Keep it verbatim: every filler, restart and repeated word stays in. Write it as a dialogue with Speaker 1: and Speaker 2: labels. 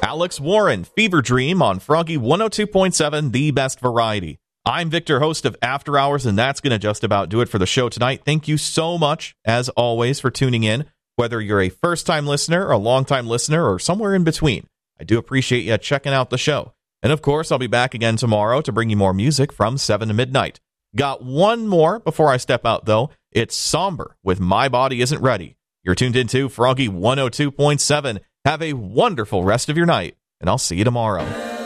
Speaker 1: Alex Warren, Fever Dream on Froggy one oh two point seven, the best variety. I'm Victor, host of After Hours, and that's going to just about do it for the show tonight. Thank you so much, as always, for tuning in, whether you're a first-time listener, a long-time listener, or somewhere in between. I do appreciate you checking out the show. And of course, I'll be back again tomorrow to bring you more music from seven to midnight. Got one more before I step out, though. It's Somber with My Body Isn't Ready. You're tuned into Froggy one oh two point seven. Have a wonderful rest of your night, and I'll see you tomorrow.